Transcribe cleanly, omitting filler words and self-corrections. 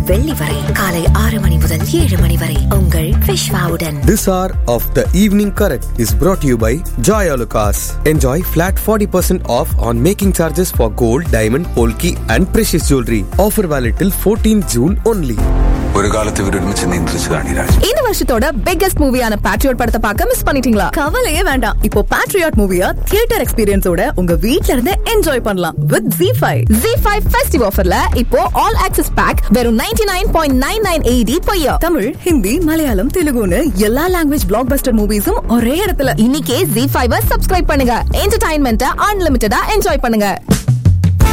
வெள்ளி வரை காலை 6 மணி முதல் 7 மணி வரை உங்கள் விஷ்வாவுடன். This hour of the evening correct is brought to you by Joy Alucas. Enjoy flat 40% off on making charges for gold, diamond, polki and precious jewelry. Offer valid till 14 June only. ஒரு காலத்து விரும்பிச்சு நின்றுச்சுதான் ராஜ். இந்த வருஷத்தோட biggest மூவியான patriot படத்தை பார்க்க miss பண்ணிட்டீங்களா? கவலையே வேண்டாம். இப்போ பேட்ரியாட் மூவியா தியேட்டர் எக்ஸ்பீரியன்ஸோட உங்க வீட்ல இருந்து என்ஜாய் பண்ணலாம் வித் ZEE5. ZEE5 ஃபெஸ்டிவ் ஆஃபர்ல இப்போ ஆல் ஆக்சஸ் பேக் வெறும் 99.99 AED per year. Tamil, Hindi, Malayalam, தெலுங்குன்னு எல்லா லாங்குவேஜ் பிளாக்பஸ்டர் மூவிஸும் ஒரே இடத்துல. இன்னைக்கே ZEE5 சப்ஸ்கிரைப் பண்ணுங்க. என்டர்டைன்மெண்ட்டை அன்லிமிட்டடா என்ஜாய் பண்ணுங்க.